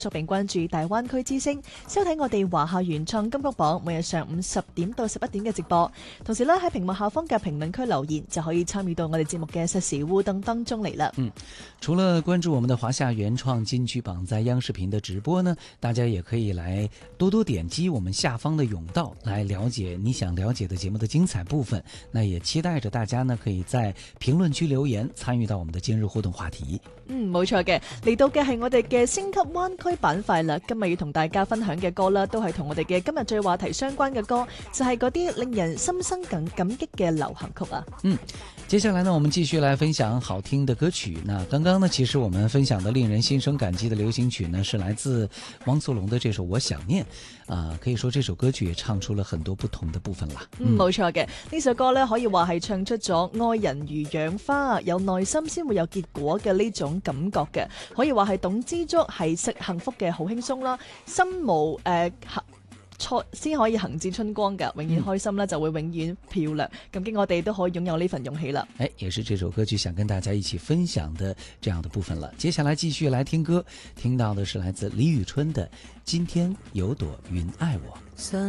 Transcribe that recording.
並關注大灣區之聲，收睇我哋華夏原創金曲榜每日上午10點到11點嘅直播。同時咧喺屏幕下方嘅評論區留言，就可以參與到我哋節目嘅實時互動當中嚟啦。 除了關注我們的華夏原創金曲榜在央視頻的直播呢，大家也可以來多多點擊我們下方的甬道，來了解你想了解的節目的精彩部分。那也期待着大家呢可以在評論區留言，參與到我們的今日互動話題。 冇錯嘅，嚟到嘅係我哋嘅星級灣區板塊啦。今日要同大家分享嘅歌啦，都係同我哋嘅今日最話題相關嘅歌，就係嗰啲令人心生感激嘅流行曲啊。 接下來呢，我們繼續來分享好聽的歌曲。那剛剛呢，其實我們分享的令人心生感激的流行曲呢，是來自汪蘇泷的這首《我想念》。可以說這首歌曲也唱出了很多不同的部分啦。 冇錯嘅，呢首歌呢，可以話係唱出咗愛人如養花，有耐心先會有結果嘅呢種感覺嘅，可以話係懂知足，係食幸福嘅好輕鬆啦，心無先可以行至春光嘅，永遠開心啦，就會永遠漂亮。咁經我哋都可以擁有呢份勇氣啦。 也是這首歌曲想跟大家一起分享的這樣的部分了。接下來繼續來聽歌，聽到的是來自李宇春的《今天有朵雲愛我》。